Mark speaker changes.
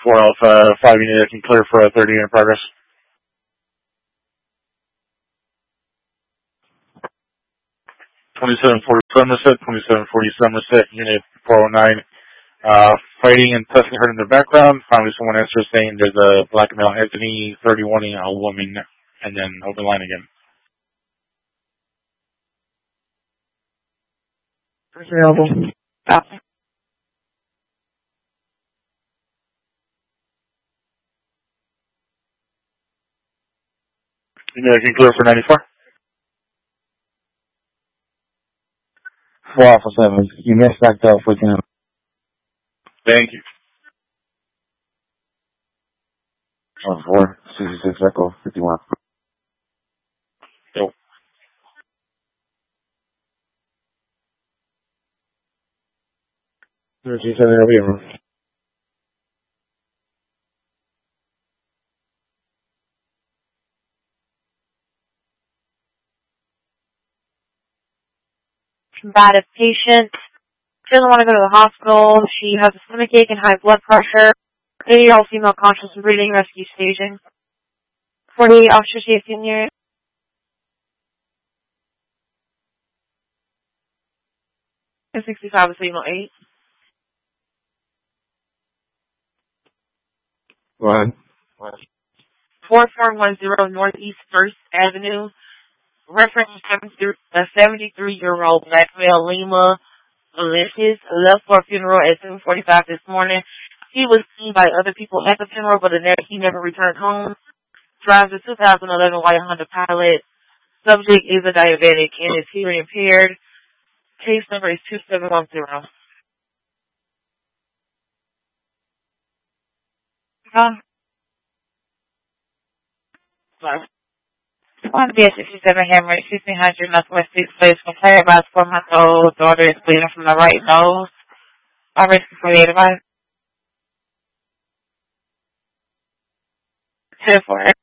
Speaker 1: 4 Alpha 5 unit can clear for a 30 unit progress. 2740 Somerset, 2740 Somerset, unit 409. Fighting and tussling heard in the background. Finally, someone answers saying there's a black male Anthony, 31, a woman, and then open line again.
Speaker 2: Available. Stop.
Speaker 1: Unit can clear for 94.
Speaker 3: 4 Alpha 7. You missed back up with him.
Speaker 1: Thank you.
Speaker 3: 4, 66 Echo 51.
Speaker 1: Yo.
Speaker 3: G7 over here.
Speaker 2: Combative patient. She doesn't want to go to the hospital. She has a stomachache and high blood pressure. 80-year-old female conscious and breathing, rescue staging. 48 Officer Safety Unit. And 65 is female 8.
Speaker 3: Go ahead.
Speaker 2: 4410 Northeast 1st Avenue. Reference 73-year-old black male Lima Alexis left for a funeral at 7:45 this morning. He was seen by other people at the funeral, but he never returned home. Drives a 2011 white Honda Pilot. Subject is a diabetic and is hearing impaired. Case number is 2710. Sorry. On the BS67 Hammer, 1600 Northwest 6th Place, complained about 4-month-old daughter is bleeding from the right nose. I risk for the advice. 10 for